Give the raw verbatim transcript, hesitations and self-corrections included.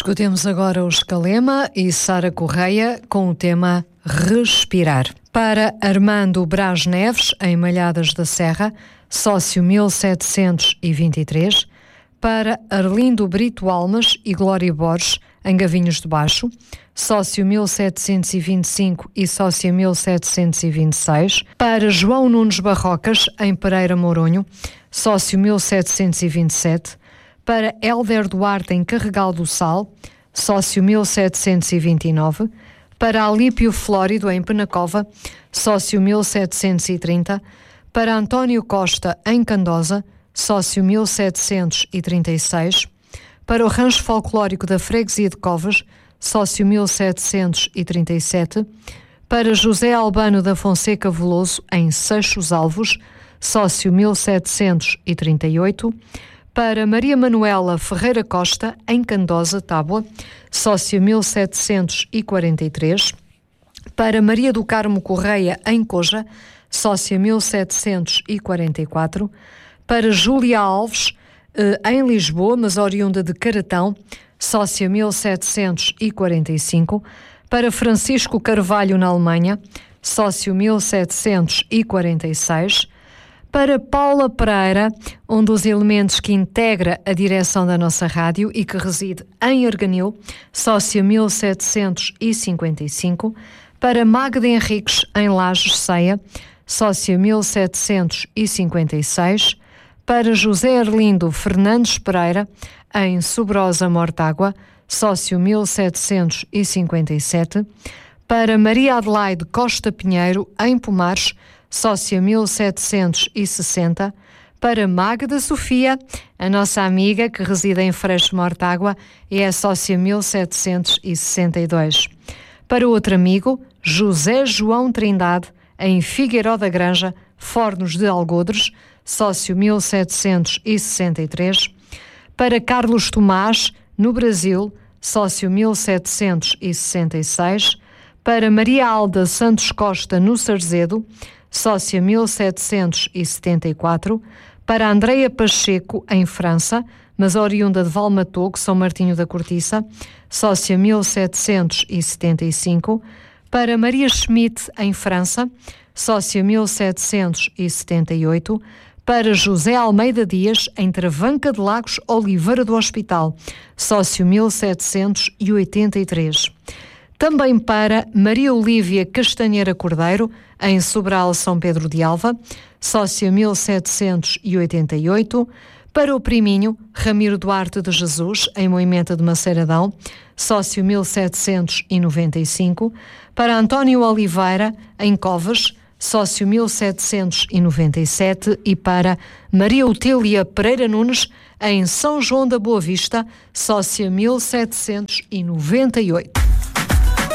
Escutemos agora o Escalema e Sara Correia com o tema Respirar. Para Armando Braz Neves, em Malhadas da Serra, sócio mil setecentos e vinte e três. Para Arlindo Brito Almas e Glória Borges, em Gavinhos de Baixo, sócio mil setecentos e vinte e cinco e sócia mil setecentos e vinte e seis. Para João Nunes Barrocas, em Pereira Mouronho, sócio mil setecentos e vinte e sete. Para Hélder Duarte, em Carregal do Sal, sócio mil setecentos e vinte e nove. Para Alípio Flórido, em Penacova, sócio mil setecentos e trinta. Para António Costa, em Candosa, sócio mil setecentos e trinta e seis. Para o Rancho Folclórico da Freguesia de Covas, sócio mil setecentos e trinta e sete. Para José Albano da Fonseca Veloso, em Seixos Alvos, sócio mil setecentos e trinta e oito. Para Maria Manuela Ferreira Costa, em Candosa, Tábua, sócio mil setecentos e quarenta e três. Para Maria do Carmo Correia, em Coja, sócia mil setecentos e quarenta e quatro. Para Júlia Alves, em Lisboa, mas oriunda de Caratão, sócia mil setecentos e quarenta e cinco. Para Francisco Carvalho, na Alemanha, sócio mil setecentos e quarenta e seis. Para Paula Pereira, um dos elementos que integra a direção da nossa rádio e que reside em Arganil, sócia mil setecentos e cinquenta e cinco. Para Magda Henriques, em Lajes, Ceia, sócia mil setecentos e cinquenta e seis. Para José Arlindo Fernandes Pereira, em Sobrosa, Mortágua, sócio mil setecentos e cinquenta e sete. Para Maria Adelaide Costa Pinheiro, em Pomares, sócia mil setecentos e sessenta. Para Magda Sofia, a nossa amiga que reside em Freixo Mortágua e é sócia mil setecentos e sessenta e dois. Para outro amigo, José João Trindade, em Figueiró da Granja, Fornos de Algodres, sócio mil setecentos e sessenta e três. Para Carlos Tomás, no Brasil, sócio mil setecentos e sessenta e seis. Para Maria Alda Santos Costa, no Sarzedo, sócia mil setecentos e setenta e quatro. Para Andreia Pacheco, em França, mas oriunda de Valmatogo, São Martinho da Cortiça, sócia mil setecentos e setenta e cinco. Para Maria Schmidt, em França, sócia mil setecentos e setenta e oito. Para José Almeida Dias, em Travanca de Lagos, Oliveira do Hospital, sócio mil setecentos e oitenta e três. Também para Maria Olívia Castanheira Cordeiro, em Sobral, São Pedro de Alva, sócia mil setecentos e oitenta e oito. Para o priminho, Ramiro Duarte de Jesus, em Moimenta de Maceiradão, sócio mil setecentos e noventa e cinco. Para António Oliveira, em Covas, sócio mil setecentos e noventa e sete. E para Maria Otília Pereira Nunes, em São João da Boa Vista, sócia mil setecentos e noventa e oito.